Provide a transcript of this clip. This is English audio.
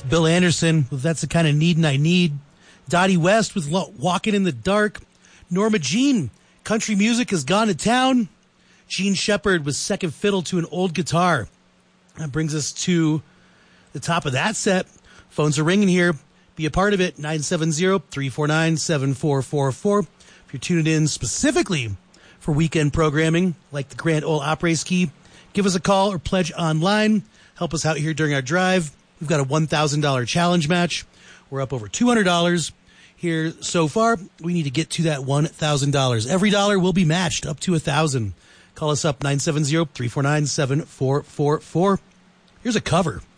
Bill Anderson with That's the Kind of Needin' I Need. Dottie West with Walking in the Dark. Norma Jean, Country Music Has Gone to Town. Gene Shepard with Second Fiddle to an Old Guitar. That brings us to the top of that set. Phones are ringing here. Be a part of it, 970-349-7444. If you're tuning in specifically for weekend programming like the Grand Ole Opry Ski, give us a call or pledge online. Help us out here during our drive. We've got a $1,000 challenge match. We're up over $200 here so far. We need to get to that $1,000. Every dollar will be matched up to $1,000. Call us up, 970-349-7444. Here's a cover